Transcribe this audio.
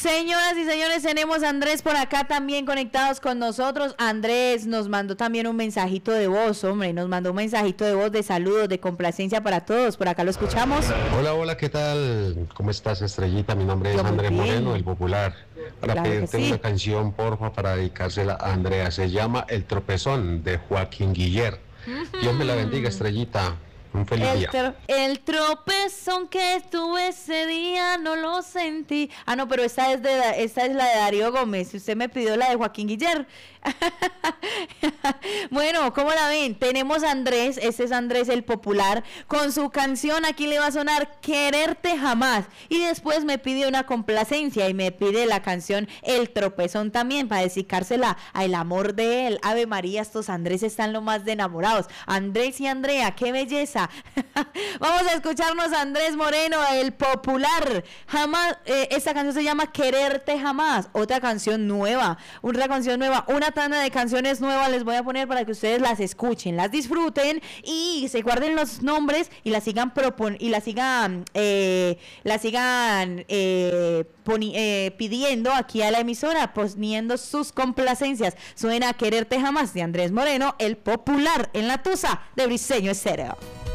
Señoras y señores, tenemos a Andrés por acá también conectados con nosotros. Andrés nos mandó también un mensajito de voz, hombre, nos mandó un mensajito de voz de saludos, de complacencia para todos. Por acá lo escuchamos. Hola, ¿qué tal? ¿Cómo estás, Estrellita? Mi nombre es Yo muy Andrés bien. Moreno, el popular. Para Claro que pedirte sí. una canción, porfa, para dedicársela a Andrea. Se llama El Tropezón, de Joaquín Guiller. Dios me la bendiga, Estrellita. Un feliz día. El tropezón que tuve ese día no lo sentí. Ah, no, pero esta es la de Darío Gómez. Si usted me pidió la de Joaquín Guiller. Bueno, ¿cómo la ven? Tenemos a Andrés, este es Andrés el popular, con su canción. Aquí le va a sonar Quererte Jamás. Y después me pide una complacencia y me pide la canción El Tropezón también, para dedicársela al amor de él. Ave María, estos Andrés están lo más de enamorados. Andrés y Andrea, qué belleza. Vamos a escucharnos a Andrés Moreno, el popular. Jamás, esta canción se llama Quererte Jamás. Otra canción nueva, una tanda de canciones nuevas les voy a poner para que ustedes las escuchen, las disfruten y se guarden los nombres y las sigan pidiendo aquí a la emisora, poniendo sus complacencias. Suena Quererte Jamás de Andrés Moreno, el popular, en la tusa de Briseño Estéreo.